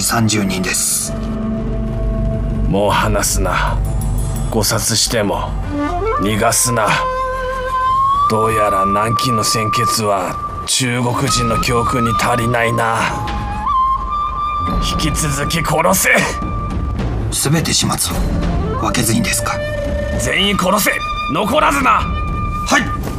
30人です。 もう話すな。誤殺しても逃がすな。どうやら南京の鮮血は中国人の教訓に足りないな。引き続き殺せ。 全て始末を分けずにですか？ 全員殺せ。残らずな。 はい。